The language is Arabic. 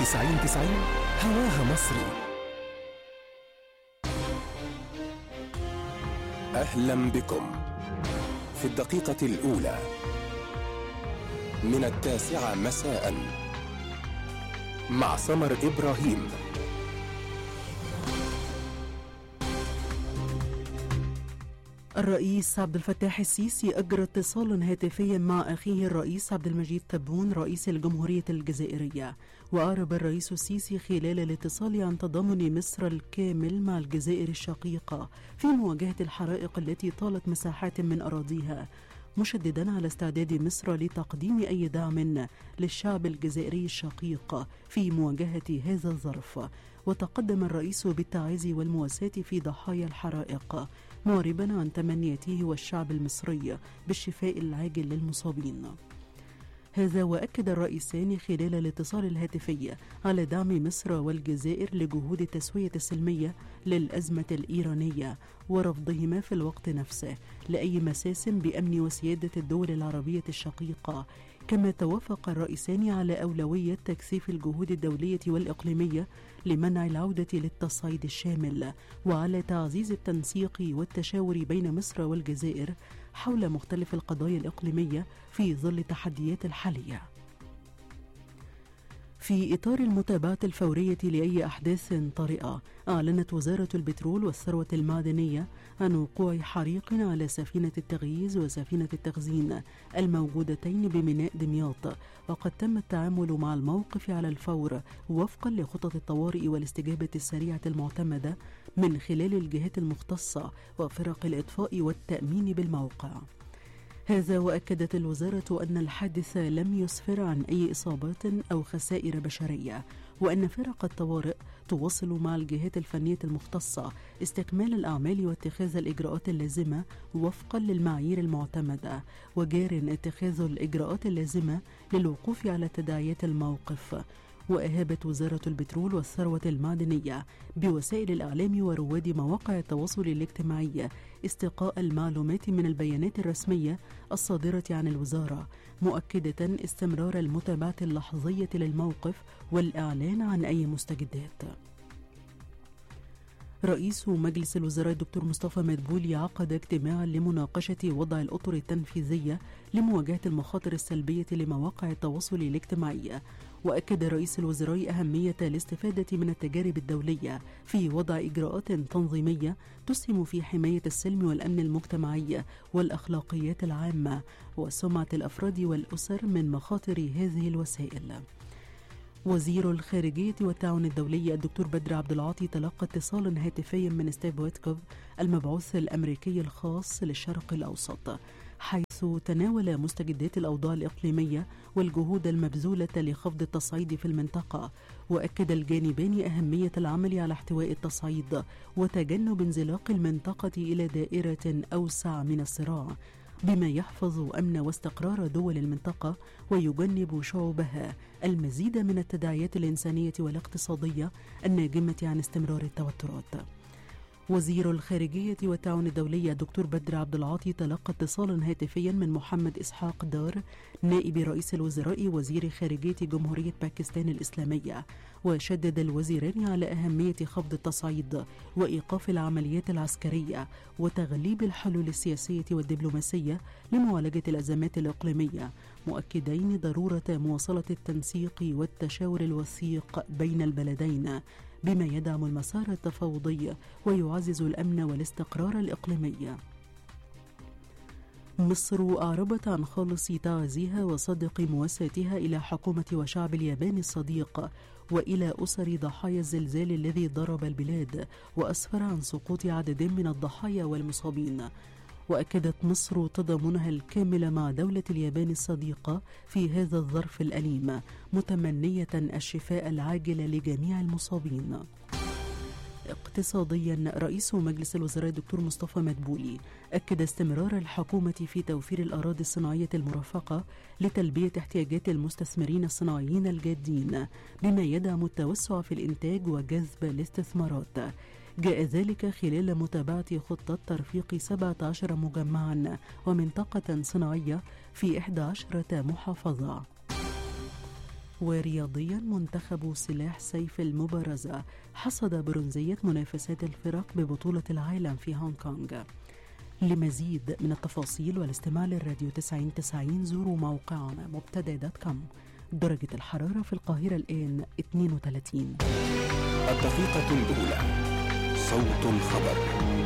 90 هواها مصري. أهلا بكم في الدقيقة الأولى من 9 مساء مع سمر إبراهيم. الرئيس عبد الفتاح السيسي أجرى اتصالا هاتفيا مع أخيه الرئيس عبد المجيد تبون رئيس الجمهورية الجزائرية. وأعرب الرئيس السيسي خلال الاتصال عن تضامن مصر الكامل مع الجزائر الشقيقة في مواجهة الحرائق التي طالت مساحات من أراضيها، مشددا على استعداد مصر لتقديم أي دعم للشعب الجزائري الشقيق في مواجهة هذا الظرف. وتقدم الرئيس بالتعازي والمواساة في ضحايا الحرائق، معربا عن تمنياته والشعب المصري بالشفاء العاجل للمصابين. هذا وأكد الرئيسان خلال الاتصال الهاتفي على دعم مصر والجزائر لجهود التسوية السلمية للأزمة الإيرانية، ورفضهما في الوقت نفسه لأي مساس بأمن وسيادة الدول العربية الشقيقة. كما توافق الرئيسان على أولوية تكثيف الجهود الدولية والإقليمية لمنع العودة للتصعيد الشامل، وعلى تعزيز التنسيق والتشاور بين مصر والجزائر حول مختلف القضايا الإقليمية في ظل التحديات الحالية. في إطار المتابعة الفورية لأي أحداث طارئة، أعلنت وزارة البترول والثروة المعدنية عن وقوع حريق على سفينة التغييز وسفينة التخزين الموجودتين بميناء دمياط، وقد تم التعامل مع الموقف على الفور وفقا لخطط الطوارئ والاستجابة السريعة المعتمدة من خلال الجهات المختصة وفرق الإطفاء والتأمين بالموقع. هذا وأكدت الوزارة أن الحادث لم يسفر عن أي إصابات أو خسائر بشرية، وأن فرق الطوارئ تواصل مع الجهات الفنية المختصة استكمال الأعمال واتخاذ الإجراءات اللازمة وفقا للمعايير المعتمدة، وجار اتخاذ الإجراءات اللازمة للوقوف على تداعيات الموقف. وأهابت وزارة البترول والثروة المعدنية بوسائل الإعلام ورواد مواقع التواصل الاجتماعي استقاء المعلومات من البيانات الرسمية الصادرة عن الوزارة، مؤكدة استمرار المتابعة اللحظية للموقف والإعلان عن أي مستجدات. رئيس مجلس الوزراء الدكتور مصطفى مدبولي عقد اجتماعا لمناقشة وضع الأطر التنفيذية لمواجهة المخاطر السلبية لمواقع التواصل الاجتماعي. وأكد رئيس الوزراء أهمية الاستفادة من التجارب الدولية في وضع إجراءات تنظيمية تسهم في حماية السلم والأمن المجتمعي والأخلاقيات العامة وسمعة الأفراد والأسر من مخاطر هذه الوسائل. وزير الخارجية والتعاون الدولي الدكتور بدر عبد العاطي تلقى اتصالا هاتفيا من ستيف ويتكوف المبعوث الأمريكي الخاص للشرق الأوسط، حيث تناول مستجدات الأوضاع الإقليمية والجهود المبذولة لخفض التصعيد في المنطقة. وأكد الجانبان أهمية العمل على احتواء التصعيد وتجنب انزلاق المنطقة إلى دائرة أوسع من الصراع، بما يحفظ أمن واستقرار دول المنطقة ويجنب شعوبها المزيد من التداعيات الإنسانية والاقتصادية الناجمة عن استمرار التوترات. وزير الخارجية والتعاون الدولي الدكتور بدر عبد العاطي تلقى اتصالا هاتفيا من محمد إسحاق دار نائب رئيس الوزراء وزير خارجية جمهورية باكستان الإسلامية، وشدد الوزيران على أهمية خفض التصعيد وإيقاف العمليات العسكرية وتغليب الحلول السياسية والدبلوماسية لمعالجة الأزمات الإقليمية، مؤكدين ضرورة مواصلة التنسيق والتشاور الوثيق بين البلدين بما يدعم المسار التفاوضي ويعزز الأمن والاستقرار الإقليمي. مصر أعربت عن خالص تعازيها وصادق مواساتها إلى حكومة وشعب اليابان الصديق وإلى أسر ضحايا الزلزال الذي ضرب البلاد وأسفر عن سقوط عدد من الضحايا والمصابين. وأكدت مصر تضامنها الكامل مع دولة اليابان الصديقة في هذا الظرف الأليم، متمنية الشفاء العاجل لجميع المصابين. اقتصاديا، رئيس مجلس الوزراء الدكتور مصطفى مدبولي أكد استمرار الحكومة في توفير الأراضي الصناعية المرافقة لتلبية احتياجات المستثمرين الصناعيين الجادين، بما يدعم التوسع في الإنتاج وجذب الاستثمارات. جاء ذلك خلال متابعة خطة ترفيق 17 مجمعا ومنطقة صناعية في 11 محافظة. ورياضيا منتخب سلاح سيف المبارزة حصد برونزية منافسات الفرق ببطولة العالم في هونغ كونغ. لمزيد من التفاصيل والاستماع للراديو 90 زوروا موقعنا مبتدأ.com. درجة الحرارة في القاهرة الآن 32. الدقيقة الأولى، صوت الخبر.